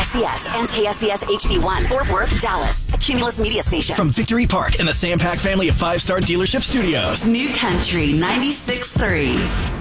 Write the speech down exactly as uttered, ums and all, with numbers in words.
S C S and K S C S H D one, Fort Worth, Dallas. A Cumulus Media Station. From Victory Park and the Sam Pack family of five-star dealership studios. New Country ninety-six point three.